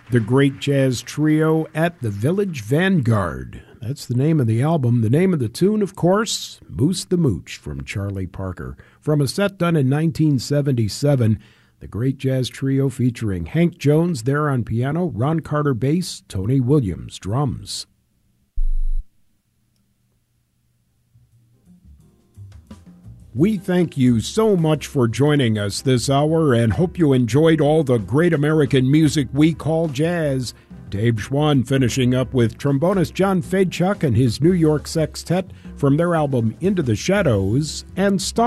The Great Jazz Trio at the Village Vanguard. That's the name of the album. The name of the tune, of course, Moose the Mooch from Charlie Parker. From a set done in 1977, the Great Jazz Trio featuring Hank Jones there on piano, Ron Carter bass, Tony Williams drums. We thank you so much for joining us this hour and hope you enjoyed all the great American music we call jazz. Dave Schwann finishing up with trombonist John Fedchuk and his New York Sextet from their album Into the Shadows, and